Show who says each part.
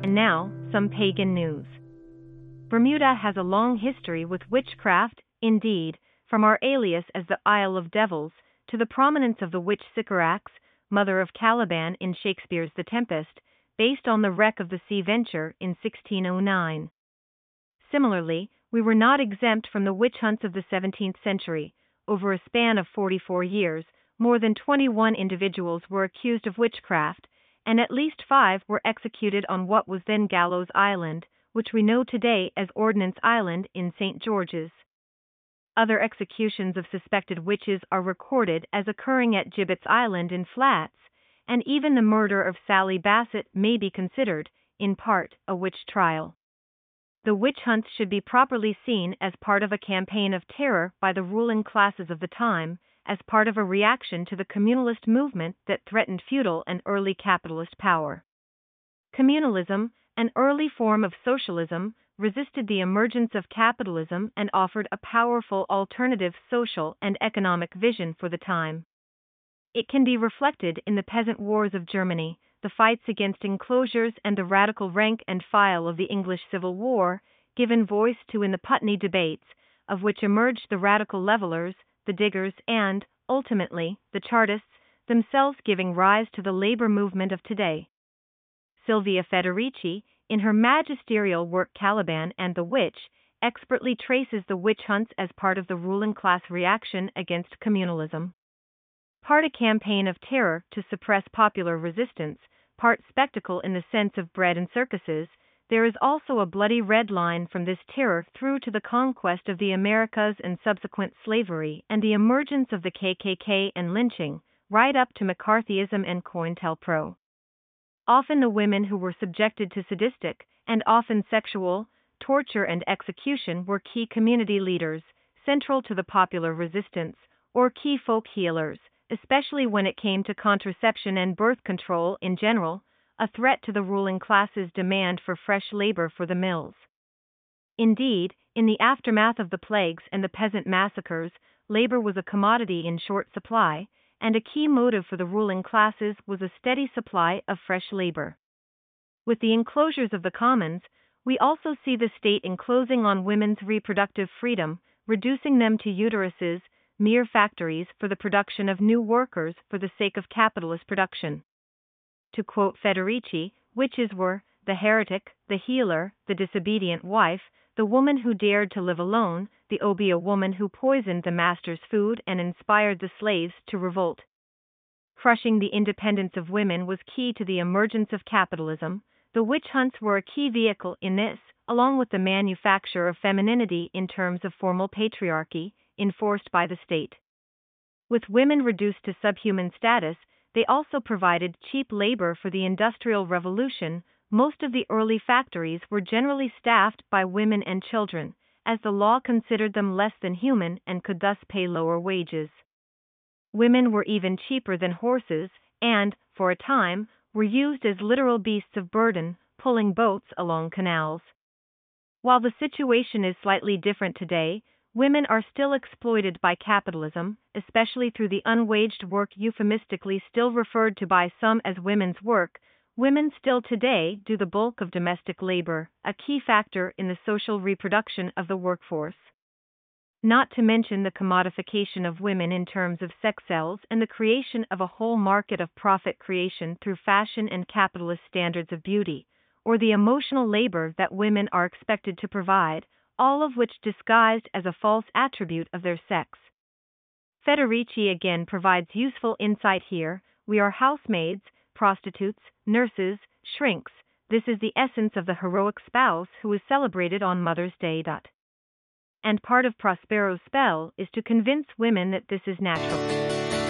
Speaker 1: And now, some pagan news. Bermuda has a long history with witchcraft, indeed, from our alias as the Isle of Devils, to the prominence of the witch Sycorax, mother of Caliban in Shakespeare's The Tempest, based on the wreck of the Sea Venture in 1609. Similarly, we were not exempt from the witch hunts of the 17th century. Over a span of 44 years, more than 21 individuals were accused of witchcraft, and at least 5 were executed on what was then Gallows Island, which we know today as Ordnance Island in St. George's. Other executions of suspected witches are recorded as occurring at Gibbets Island in Flats, and even the murder of Sally Bassett may be considered, in part, a witch trial. The witch hunts should be properly seen as part of a campaign of terror by the ruling classes of the time, as part of a reaction to the communalist movement that threatened feudal and early capitalist power. Communalism, an early form of socialism, resisted the emergence of capitalism and offered a powerful alternative social and economic vision for the time. It can be reflected in the peasant wars of Germany, the fights against enclosures, and the radical rank and file of the English Civil War, given voice to in the Putney debates, of which emerged the radical levelers, the diggers, and, ultimately, the Chartists, themselves giving rise to the labor movement of today. Silvia Federici, in her magisterial work Caliban and the Witch, expertly traces the witch hunts as part of the ruling class reaction against communalism. Part a campaign of terror to suppress popular resistance, part spectacle in the sense of bread and circuses, there is also a bloody red line from this terror through to the conquest of the Americas and subsequent slavery and the emergence of the KKK and lynching, right up to McCarthyism and COINTELPRO. Often the women who were subjected to sadistic, and often sexual, torture and execution were key community leaders, central to the popular resistance, or key folk healers, especially when it came to contraception and birth control in general, a threat to the ruling class's demand for fresh labor for the mills. Indeed, in the aftermath of the plagues and the peasant massacres, labor was a commodity in short supply, and a key motive for the ruling classes was a steady supply of fresh labor. With the enclosures of the commons, we also see the state enclosing on women's reproductive freedom, reducing them to uteruses, mere factories for the production of new workers for the sake of capitalist production. To quote Federici, witches were the heretic, the healer, the disobedient wife, the woman who dared to live alone, the obeah woman who poisoned the master's food and inspired the slaves to revolt. Crushing the independence of women was key to the emergence of capitalism. The witch hunts were a key vehicle in this, along with the manufacture of femininity in terms of formal patriarchy, enforced by the state. With women reduced to subhuman status, they also provided cheap labor for the Industrial Revolution. Most of the early factories were generally staffed by women and children, as the law considered them less than human and could thus pay lower wages. Women were even cheaper than horses, and, for a time, were used as literal beasts of burden, pulling boats along canals. While the situation is slightly different today, women are still exploited by capitalism, especially through the unwaged work euphemistically still referred to by some as women's work. Women still today do the bulk of domestic labor, a key factor in the social reproduction of the workforce. Not to mention the commodification of women in terms of sex cells and the creation of a whole market of profit creation through fashion and capitalist standards of beauty, or the emotional labor that women are expected to provide, all of which disguised as a false attribute of their sex. Federici again provides useful insight here. We are housemaids, prostitutes, nurses, shrinks. This is the essence of the heroic spouse who is celebrated on Mother's Day. And part of Prospero's spell is to convince women that this is natural.